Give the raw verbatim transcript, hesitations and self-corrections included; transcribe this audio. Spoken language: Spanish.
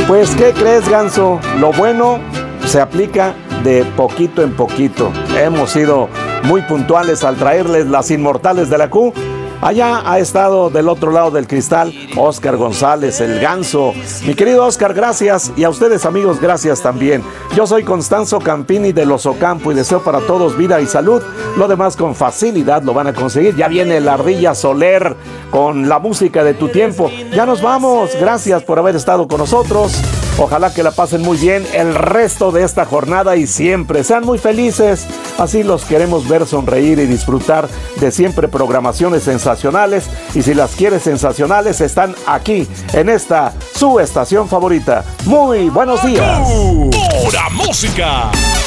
Pues, ¿qué crees, Ganso? Lo bueno se aplica de poquito en poquito. Hemos sido muy puntuales al traerles las inmortales de la Q. Allá ha estado del otro lado del cristal Oscar González, el Ganso. Mi querido Oscar, gracias. Y a ustedes, amigos, gracias también. Yo soy Constanzo Campini del Osocampo y deseo para todos vida y salud. Lo demás con facilidad lo van a conseguir. Ya viene la Ardilla Soler con la música de tu tiempo. Ya nos vamos. Gracias por haber estado con nosotros. Ojalá que la pasen muy bien el resto de esta jornada y siempre sean muy felices. Así los queremos ver sonreír y disfrutar de siempre programaciones sensacionales. Y si las quieres sensacionales, están aquí, en esta, su estación favorita. Muy buenos días. ¡Pura música!